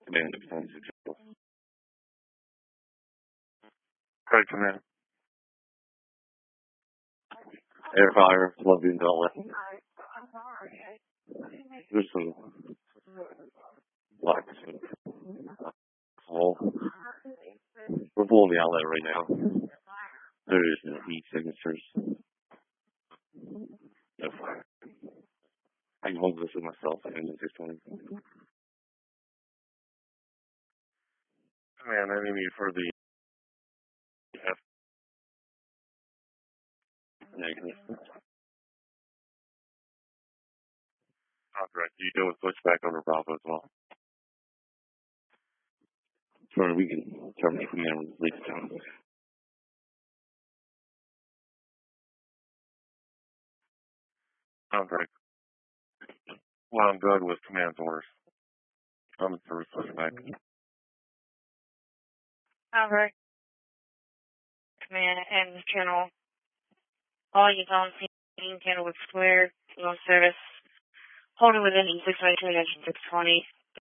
Command of 26. Craig Command. Air fire, love you, don't let. There's some black hole. We're pulling the outlet right now. There is no heat signatures. No fire. I can hold this with myself and the 620. Command, I need for the F. Negative. Contract. Do you deal with pushback over Bravo as well? Sorry, we can terminate command with the least time. Contract. Well, I'm good with command's orders. I'm through pushback. Contract. Command and General. All you on scene, Kenilworth Square, no service. Holding within 622 and 620.